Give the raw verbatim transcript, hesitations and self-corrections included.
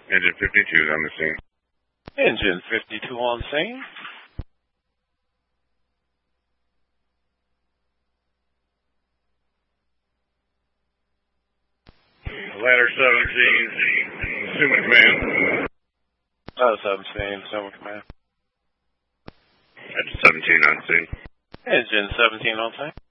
Engine fifty-two is on the scene. Engine fifty-two on scene. Ladder seventeen, assuming command. Oh, seventeen, assuming command. That's seventeen on scene. Engine seventeen on scene.